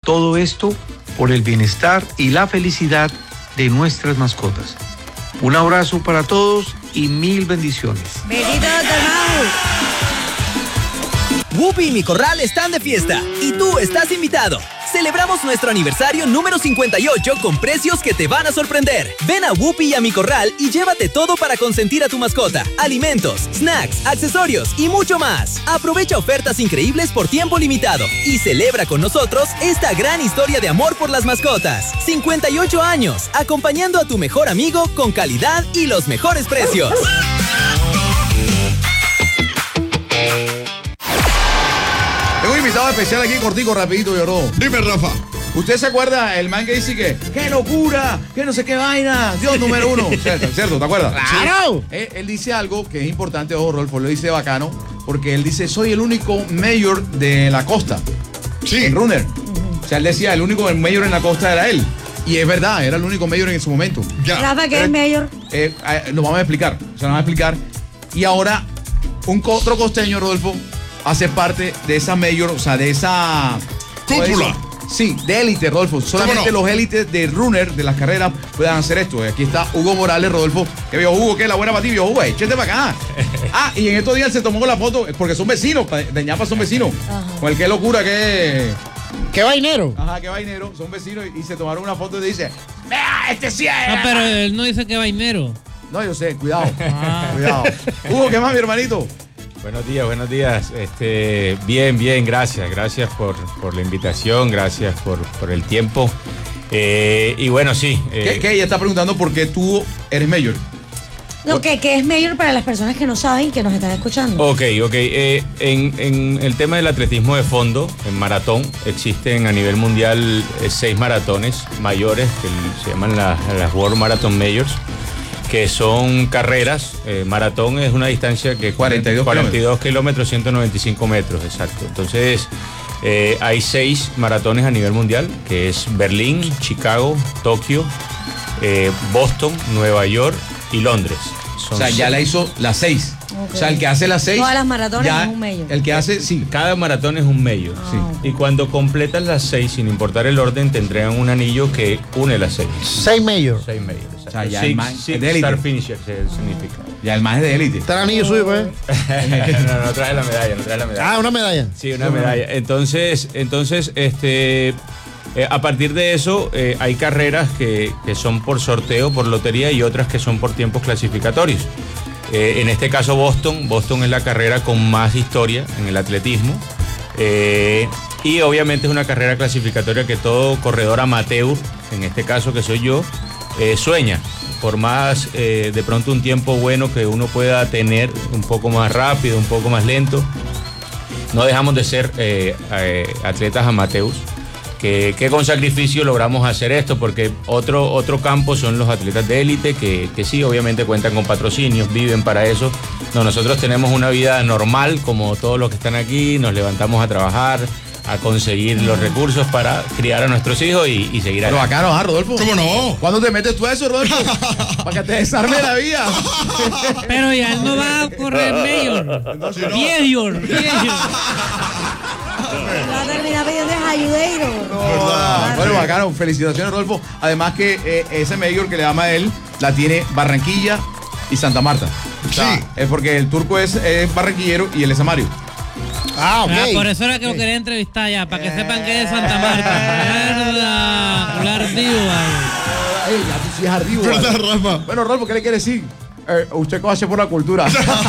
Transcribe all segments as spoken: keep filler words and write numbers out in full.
Todo esto por el bienestar y la felicidad de nuestras mascotas. Un abrazo para todos y mil bendiciones. Besitos, Whoopi y Mi Corral están de fiesta y tú estás invitado. Celebramos nuestro aniversario número cincuenta y ocho con precios que te van a sorprender. Ven a Whoopi y a Mi Corral y llévate todo para consentir a tu mascota. Alimentos, snacks, accesorios y mucho más. Aprovecha ofertas increíbles por tiempo limitado y celebra con nosotros esta gran historia de amor por las mascotas. cincuenta y ocho años, acompañando a tu mejor amigo con calidad y los mejores precios. Tengo un invitado especial aquí, cortico, rapidito, lloró. Dime, Rafa. ¿Usted se acuerda el man que dice que ¡qué locura! ¡Qué no sé qué vaina! Dios número uno. ¿Cierto? ¿Cierto? ¿Te acuerdas? ¡Claro! Él, él dice algo que es importante, ojo, Rodolfo, lo dice bacano, porque él dice, soy el único mayor de la costa. Sí. El runner. O sea, él decía, el único mayor en la costa era él. Y es verdad, era el único mayor en su momento. Ya. Rafa, ¿qué Pero, es mayor? Eh, eh, nos vamos a explicar. O sea, nos vamos a explicar. Y ahora, un co- otro costeño, Rodolfo, hace parte de esa mayor, o sea, de esa... Cúpula. Sí, de élite, Rodolfo. Solamente no? los élites de runner, de las carreras, puedan hacer esto. Aquí está Hugo Morales, Rodolfo. ¿Qué vio Hugo? ¿Qué? La buena para ti, vio Hugo. Échate para acá. Ah, y en estos días se tomó la foto, porque son vecinos, de Ñapa son vecinos. Ajá. Con el qué locura, qué... ¡Qué vainero! Ajá, qué vainero. Son vecinos y, y se tomaron una foto y dice, ¡vea, este sí es! No, pero él no dice que vainero. No, yo sé, cuidado. Ah. Cuidado. Hugo, ¿qué más, mi hermanito? Buenos días, buenos días. Este, bien, bien, gracias. Gracias por, por la invitación, gracias por, por el tiempo. Eh, y bueno, sí. Eh, ¿Qué, qué? Ella está preguntando por qué tú eres mayor. Lo que, que es mayor para las personas que no saben que nos están escuchando. Ok, ok. Eh, en, en el tema del atletismo de fondo, en maratón, existen a nivel mundial eh, seis maratones mayores que se llaman las, las World Marathon Majors, que son carreras. Eh, maratón es una distancia que cuarenta y dos cuarenta y dos kilómetros, ciento noventa y cinco metros, exacto. Entonces, eh, hay seis maratones a nivel mundial, que es Berlín, Chicago, Tokio, eh, Boston, Nueva York y Londres. Son O sea, ya seis. la hizo las seis. Ok. O sea, el que hace las seis. Todas las maratones ya, es un mayor. El que hace, sí. Cada maratón es un mayor. Ah, Sí. ok. Y cuando completas las seis, sin importar el orden, te entregan un anillo que une las seis. Seis mayor. Seis mayores. exacto. O sea, ya Six- el man- six es de élite. star finisher se significa. Ya el más es de élite. Está el anillo suyo, pues. no, no trae la medalla, no trae la medalla. Ah, una medalla. Sí, una medalla. Entonces, entonces, este, eh, a partir de eso, eh, hay carreras que, que son por sorteo, por lotería, y otras que son por tiempos clasificatorios. Eh, en este caso, Boston. Boston es la carrera con más historia en el atletismo. Eh, y obviamente es una carrera clasificatoria que todo corredor amateur, en este caso que soy yo, eh, sueña. Por más eh, de pronto un tiempo bueno que uno pueda tener, un poco más rápido, un poco más lento, no dejamos de ser eh, eh, atletas amateurs, que, que con sacrificio logramos hacer esto, porque otro, otro campo son los atletas de élite, que, que sí, obviamente cuentan con patrocinios, viven para eso. No, nosotros tenemos una vida normal, como todos los que están aquí, nos levantamos a trabajar, a conseguir los recursos para criar a nuestros hijos y, y seguir Pero adelante. bacano, ¿ah, Rodolfo? ¿Cómo no? ¿Cuándo te metes tú a eso, Rodolfo? Para que te desarme la vida. Pero ya él no va a correr mayor. No, si no. Mayor, mayor. Va a terminar pidiendo ayudeiro. Ah, bueno, bacano. Felicitaciones, Rodolfo. Además que eh, ese mayor que le llama a él, la tiene Barranquilla y Santa Marta. O sea, Sí. es porque el turco es, es barranquillero y él es amario. Ah, ok. Ah, por eso era que lo quería entrevistar ya, para que sepan que es de Santa Marta. Verdad, cular diva. Ay, ya tú sí es ardivo. ¿Verdad, vale. Rafa? Bueno, Rodolfo, ¿qué le quiere decir? Eh, usted conoce por la cultura.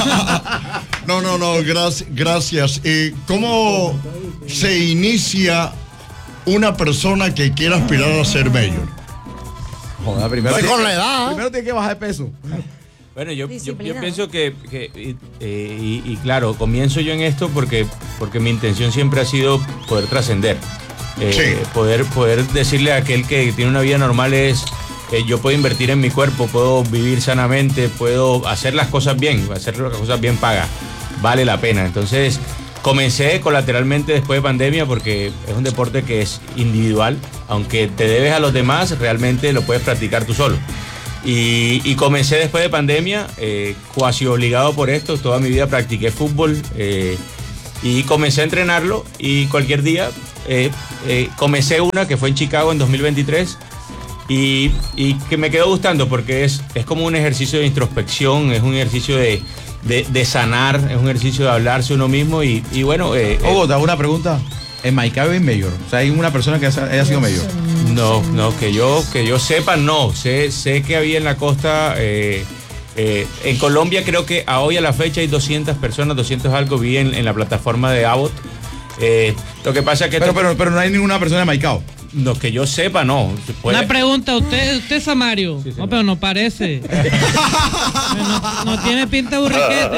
No, no, no, gracias. gracias. Eh, ¿Cómo se inicia una persona que quiera aspirar a ser mayor? Joder, primero, Pues tiene- con la edad. primero tiene que bajar de peso. Bueno, yo, yo, Disciplina, yo ¿no? pienso que, que, y, eh, y, y claro, comienzo yo en esto porque, porque mi intención siempre ha sido poder trascender. Eh, Sí. poder, poder decirle a aquel que tiene una vida normal es, eh, yo puedo invertir en mi cuerpo, puedo vivir sanamente, puedo hacer las cosas bien, hacer las cosas bien paga, vale la pena. Entonces, comencé colateralmente después de pandemia porque es un deporte que es individual, aunque te debes a los demás, realmente lo puedes practicar tú solo. Y, y comencé después de pandemia, eh, cuasi obligado por esto. Toda mi vida practiqué fútbol. eh, Y comencé a entrenarlo y cualquier día eh, eh, comencé una que fue en Chicago en dos mil veintitrés y, y que me quedó gustando porque es, es como un ejercicio de introspección, es un ejercicio de, de, de sanar, es un ejercicio de hablarse uno mismo y, y bueno... Eh, Hugo, te hago una pregunta. ¿En Maicao es mayor? O sea, ¿hay una persona que haya sido mayor? No, no, que yo, que yo sepa, no. Sé, sé que había en la costa... Eh, Eh, en Colombia creo que a hoy a la fecha hay doscientas personas, doscientos algo, vi en, en la plataforma de Abbott. Eh, lo que pasa es que... Pero, pero, pero no hay ninguna persona de Maicao. No, que yo sepa, no. Puede... Una pregunta, ¿usted, usted es Samario? Sí, no, pero no parece. no, no tiene pinta de burriquete.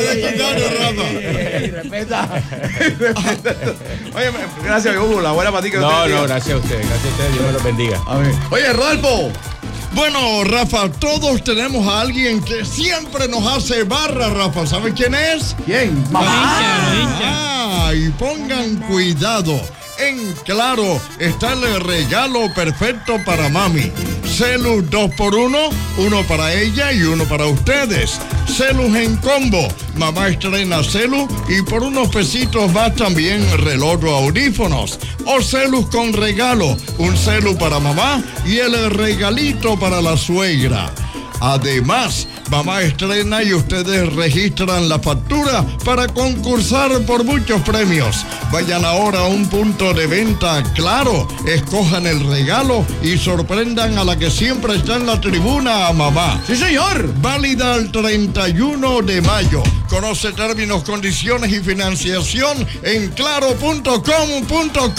Respeta. Oye, gracias, Hugo. La buena para ti que No, no, gracias a usted. Gracias a usted. Dios me lo bendiga. A ver. Oye, Rodolfo. Bueno, Rafa, todos tenemos a alguien que siempre nos hace barra, Rafa. ¿Saben quién es? ¿Quién? Mamá. Ah, y pongan cuidado. En Claro está el regalo perfecto para mami. Celus dos por uno, uno para ella y uno para ustedes. Celus en combo. Mamá estrena Celus y por unos pesitos va también reloj o audífonos. O Celus con regalo. Un Celus para mamá y el regalito para la suegra. Además, mamá estrena y ustedes registran la factura para concursar por muchos premios. Vayan ahora a un punto de venta Claro, escojan el regalo y sorprendan a la que siempre está en la tribuna, a mamá. ¡Sí, señor! Válida el treinta y uno de mayo. Conoce términos, condiciones y financiación en claro punto com punto co.